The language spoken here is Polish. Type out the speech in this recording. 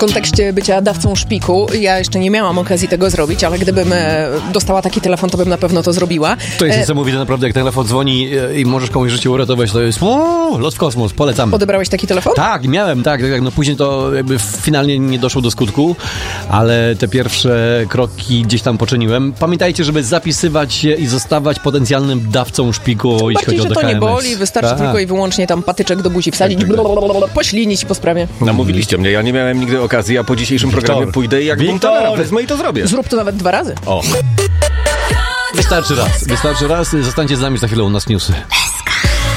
kontekście bycia dawcą szpiku, ja jeszcze nie miałam okazji tego zrobić, ale gdybym dostała taki telefon, to bym na pewno to zrobiła. To jest niesamowite, naprawdę, jak telefon dzwoni i możesz komuś życie uratować, to jest lot w kosmos, polecam. Odebrałeś taki telefon? Tak, miałem, tak. No później to jakby finalnie nie doszło do skutku, ale te pierwsze kroki gdzieś tam poczyniłem. Pamiętajcie, żeby zapisywać się i zostawać potencjalnym dawcą szpiku, jeśli chodzi o że to DKMS. nie boli, wystarczy tylko i wyłącznie tam patyczek do buzi wsadzić, poślinić i po sprawie. Namówiliście mnie, ja nie miałem nigdy okazji, a po dzisiejszym programie pójdę i jak Wiktor wezmę i to zrobię. Zrób to nawet 2 razy. O. Wystarczy raz. Zostańcie z nami, za chwilę u nas newsy.